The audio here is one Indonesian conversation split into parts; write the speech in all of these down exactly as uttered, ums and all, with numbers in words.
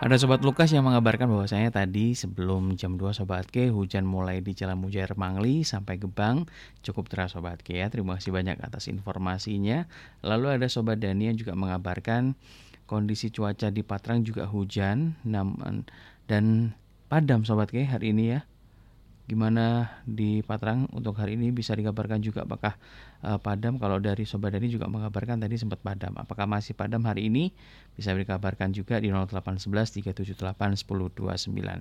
Ada Sobat Lukas yang mengabarkan bahwasanya tadi sebelum jam dua Sobat K, hujan mulai di Jalan Mujair Mangli sampai Gebang. Cukup deras Sobat K ya, terima kasih banyak atas informasinya. Lalu ada Sobat Dani yang juga mengabarkan kondisi cuaca di Patrang juga hujan namun dan padam Sobat K hari ini ya. Gimana di Patrang untuk hari ini, bisa dikabarkan juga apakah uh, padam? Kalau dari Sobat Dani juga mengabarkan tadi sempat padam. Apakah masih padam hari ini? Bisa dikabarkan juga di nol delapan satu satu tiga tujuh delapan satu nol dua sembilan.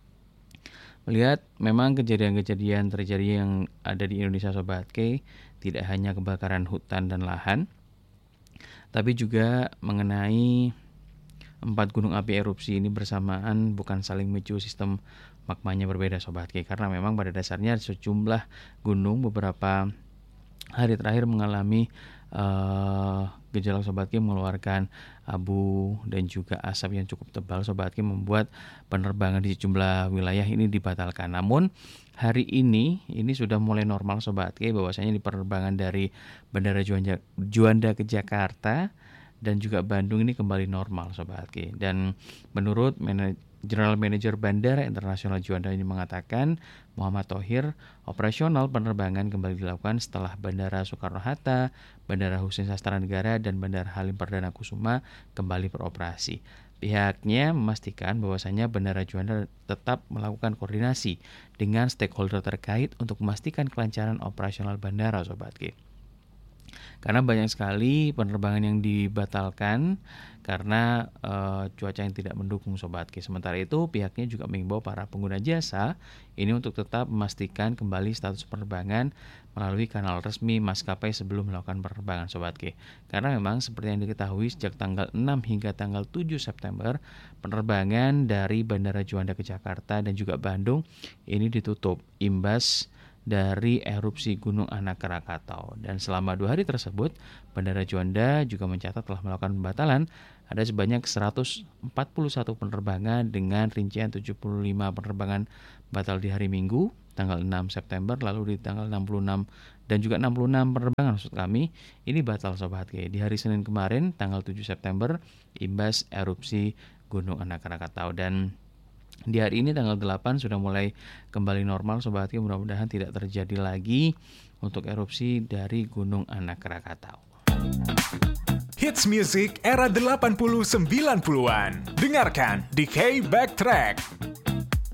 Melihat memang kejadian-kejadian terjadi yang ada di Indonesia Sobat K, tidak hanya kebakaran hutan dan lahan, tapi juga mengenai empat gunung api erupsi ini bersamaan, bukan saling memicu, sistem magmanya berbeda Sobat K, karena memang pada dasarnya sejumlah gunung beberapa hari terakhir mengalami uh, gejala Sobat K mengeluarkan abu dan juga asap yang cukup tebal Sobat K, membuat penerbangan di sejumlah wilayah ini dibatalkan. Namun hari ini ini sudah mulai normal Sobat K, bahwasanya di penerbangan dari Bandara Juanda, Juanda ke Jakarta dan juga Bandung ini kembali normal Sobat K. Dan menurut manajer General Manager Bandara Internasional Juanda ini mengatakan, Muhammad Thohir, operasional penerbangan kembali dilakukan setelah Bandara Soekarno-Hatta, Bandara Husein Sastra Negara, dan Bandara Halim Perdana Kusuma kembali beroperasi. Pihaknya memastikan bahwasanya Bandara Juanda tetap melakukan koordinasi dengan stakeholder terkait untuk memastikan kelancaran operasional bandara Sobat K. Karena banyak sekali penerbangan yang dibatalkan karena e, cuaca yang tidak mendukung Sobat K. Sementara itu pihaknya juga mengimbau para pengguna jasa ini untuk tetap memastikan kembali status penerbangan melalui kanal resmi maskapai sebelum melakukan penerbangan Sobat K. Karena memang seperti yang diketahui sejak tanggal enam hingga tanggal tujuh September penerbangan dari Bandara Juanda ke Jakarta dan juga Bandung ini ditutup imbas dari erupsi Gunung Anak Krakatau. Dan selama dua hari tersebut, Bandara Juanda juga mencatat telah melakukan pembatalan ada sebanyak seratus empat puluh satu penerbangan dengan rincian tujuh puluh lima penerbangan batal di hari Minggu tanggal enam September, lalu di tanggal enam puluh enam dan juga enam puluh enam penerbangan maksud kami ini batal Sobat K. Di hari Senin kemarin tanggal tujuh September imbas erupsi Gunung Anak Krakatau. Dan di hari ini tanggal delapan sudah mulai kembali normal Sobat K, mudah-mudahan tidak terjadi lagi untuk erupsi dari Gunung Anak Krakatau. Hits music era delapan puluh sembilan puluhan. Dengarkan di K Backtrack.